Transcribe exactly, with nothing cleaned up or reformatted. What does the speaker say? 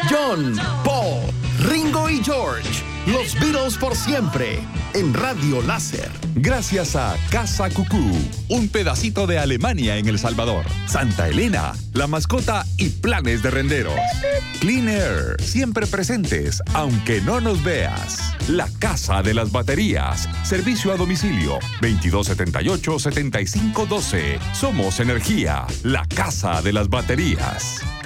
John, Paul, Ringo y George. Los Beatles por siempre. En Radio Láser. Gracias a Casa Cucú, un pedacito de Alemania en El Salvador. Santa Elena, la mascota y planes de renderos. Clean Air, siempre presentes, aunque no nos veas. La Casa de las Baterías. Servicio a domicilio. veintidós setenta y ocho, setenta y cinco doce. Somos Energía, la Casa de las Baterías.